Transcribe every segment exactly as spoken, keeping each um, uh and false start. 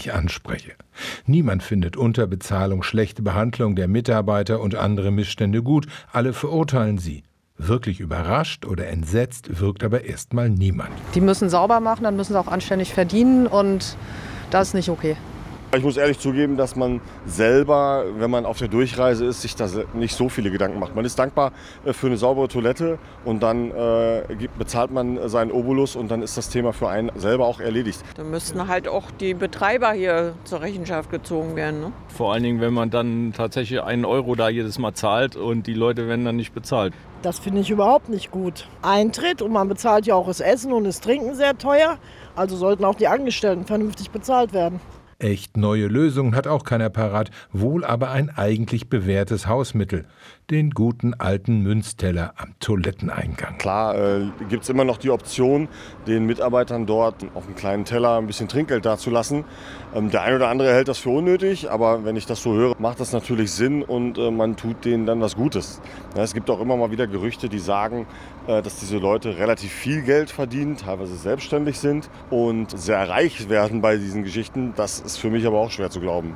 ich anspreche. Niemand findet Unterbezahlung, schlechte Behandlung der Mitarbeiter und andere Missstände gut. Alle verurteilen sie. Wirklich überrascht oder entsetzt wirkt aber erstmal niemand. Die müssen sauber machen, dann müssen sie auch anständig verdienen und das ist nicht okay. Ich muss ehrlich zugeben, dass man selber, wenn man auf der Durchreise ist, sich da nicht so viele Gedanken macht. Man ist dankbar für eine saubere Toilette und dann äh, bezahlt man seinen Obolus und dann ist das Thema für einen selber auch erledigt. Da müssten halt auch die Betreiber hier zur Rechenschaft gezogen werden. Ne? Vor allen Dingen, wenn man dann tatsächlich einen Euro da jedes Mal zahlt und die Leute werden dann nicht bezahlt. Das finde ich überhaupt nicht gut. Eintritt und man bezahlt ja auch das Essen und das Trinken sehr teuer. Also sollten auch die Angestellten vernünftig bezahlt werden. Echt neue Lösungen hat auch keiner parat, wohl aber ein eigentlich bewährtes Hausmittel. Den guten alten Münzteller am Toiletteneingang. Klar äh, gibt es immer noch die Option, den Mitarbeitern dort auf einem kleinen Teller ein bisschen Trinkgeld dazulassen. Ähm, der eine oder andere hält das für unnötig, aber wenn ich das so höre, macht das natürlich Sinn und äh, man tut denen dann was Gutes. Ja, es gibt auch immer mal wieder Gerüchte, die sagen, äh, dass diese Leute relativ viel Geld verdienen, teilweise selbstständig sind und sehr reich werden bei diesen Geschichten. Das ist für mich aber auch schwer zu glauben.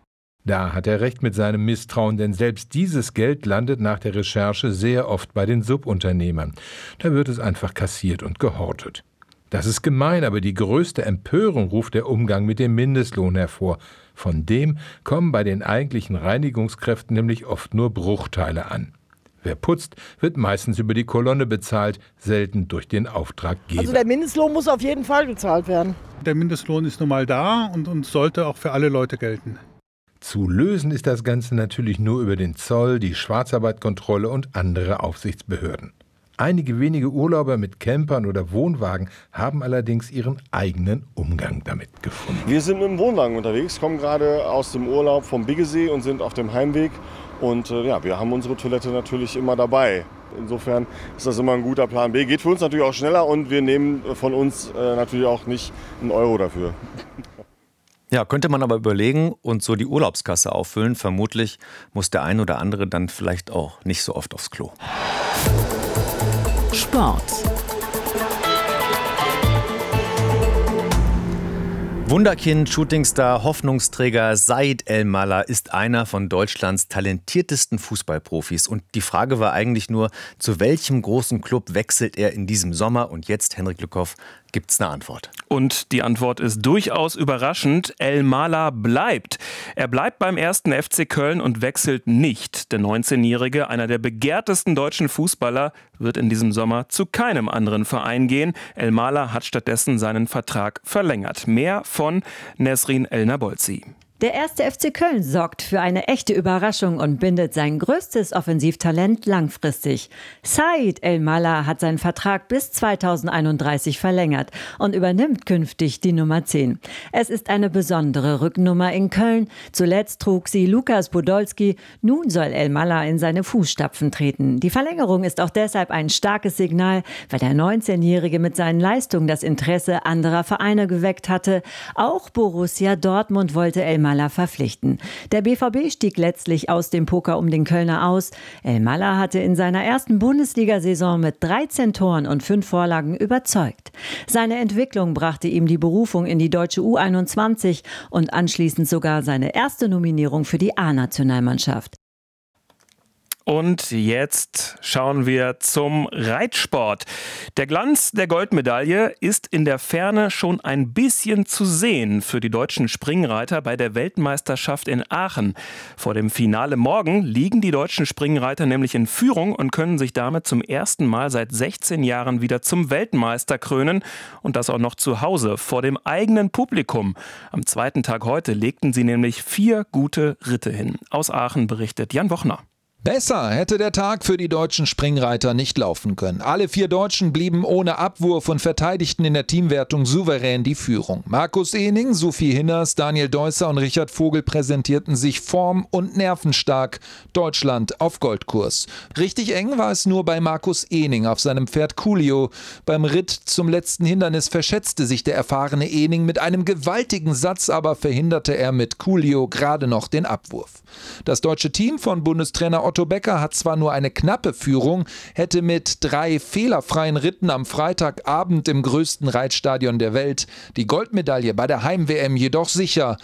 Da hat er recht mit seinem Misstrauen, denn selbst dieses Geld landet nach der Recherche sehr oft bei den Subunternehmern. Da wird es einfach kassiert und gehortet. Das ist gemein, aber die größte Empörung ruft der Umgang mit dem Mindestlohn hervor. Von dem kommen bei den eigentlichen Reinigungskräften nämlich oft nur Bruchteile an. Wer putzt, wird meistens über die Kolonne bezahlt, selten durch den Auftraggeber. Also der Mindestlohn muss auf jeden Fall bezahlt werden. Der Mindestlohn ist nun mal da und, und sollte auch für alle Leute gelten. Zu lösen ist das Ganze natürlich nur über den Zoll, die Schwarzarbeitkontrolle und andere Aufsichtsbehörden. Einige wenige Urlauber mit Campern oder Wohnwagen haben allerdings ihren eigenen Umgang damit gefunden. Wir sind mit dem Wohnwagen unterwegs, kommen gerade aus dem Urlaub vom Biggesee und sind auf dem Heimweg. Und äh, ja, wir haben unsere Toilette natürlich immer dabei. Insofern ist das immer ein guter Plan B. Geht für uns natürlich auch schneller und wir nehmen von uns äh, natürlich auch nicht einen Euro dafür. Ja, könnte man aber überlegen und so die Urlaubskasse auffüllen. Vermutlich muss der ein oder andere dann vielleicht auch nicht so oft aufs Klo. Sport. Wunderkind, Shootingstar, Hoffnungsträger Said El-Mallah ist einer von Deutschlands talentiertesten Fußballprofis. Und die Frage war eigentlich nur, zu welchem großen Club wechselt er in diesem Sommer? Und jetzt, Henrik Lückhoff, gibt's eine Antwort. Und die Antwort ist durchaus überraschend. El-Mallah bleibt. Er bleibt beim ersten F C Köln und wechselt nicht. Der neunzehnjährige, einer der begehrtesten deutschen Fußballer, wird in diesem Sommer zu keinem anderen Verein gehen. El-Mallah hat stattdessen seinen Vertrag verlängert. Mehr von Nesrin El-Nabolzi. Der erste F C Köln sorgt für eine echte Überraschung und bindet sein größtes Offensivtalent langfristig. Said El-Mallah hat seinen Vertrag bis zweitausendeinunddreißig verlängert und übernimmt künftig die Nummer zehn. Es ist eine besondere Rückennummer in Köln. Zuletzt trug sie Lukas Podolski. Nun soll El-Mallah in seine Fußstapfen treten. Die Verlängerung ist auch deshalb ein starkes Signal, weil der neunzehnjährige mit seinen Leistungen das Interesse anderer Vereine geweckt hatte. Auch Borussia Dortmund wollte El-Mallah verpflichten. Der B V B stieg letztlich aus dem Poker um den Kölner aus. El-Mallah hatte in seiner ersten Bundesliga-Saison mit dreizehn Toren und fünf Vorlagen überzeugt. Seine Entwicklung brachte ihm die Berufung in die deutsche U einundzwanzig und anschließend sogar seine erste Nominierung für die A-Nationalmannschaft. Und jetzt schauen wir zum Reitsport. Der Glanz der Goldmedaille ist in der Ferne schon ein bisschen zu sehen für die deutschen Springreiter bei der Weltmeisterschaft in Aachen. Vor dem Finale morgen liegen die deutschen Springreiter nämlich in Führung und können sich damit zum ersten Mal seit sechzehn Jahren wieder zum Weltmeister krönen. Und das auch noch zu Hause vor dem eigenen Publikum. Am zweiten Tag heute legten sie nämlich vier gute Ritte hin. Aus Aachen berichtet Jan Wochner. Besser hätte der Tag für die deutschen Springreiter nicht laufen können. Alle vier Deutschen blieben ohne Abwurf und verteidigten in der Teamwertung souverän die Führung. Markus Ehning, Sophie Hinners, Daniel Deusser und Richard Vogel präsentierten sich form- und nervenstark. Deutschland auf Goldkurs. Richtig eng war es nur bei Markus Ehning auf seinem Pferd Coolio. Beim Ritt zum letzten Hindernis verschätzte sich der erfahrene Ehning mit einem gewaltigen Satz, aber verhinderte er mit Coolio gerade noch den Abwurf. Das deutsche Team von Bundestrainer Otto Becker hat zwar nur eine knappe Führung, hätte mit drei fehlerfreien Ritten am Freitagabend im größten Reitstadion der Welt die Goldmedaille bei der Heim-W M jedoch sicher.